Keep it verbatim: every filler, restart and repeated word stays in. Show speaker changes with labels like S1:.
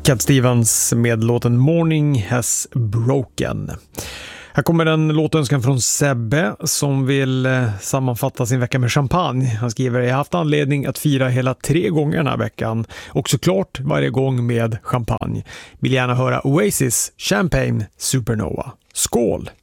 S1: Cat Stevens med låten Morning Has Broken. Här kommer en låtönskan från Sebbe som vill sammanfatta sin vecka med champagne. Han skriver: jag har haft anledning att fira hela tre gånger den här veckan. Och såklart varje gång med champagne. Vill gärna höra Oasis Champagne Supernova. Skål!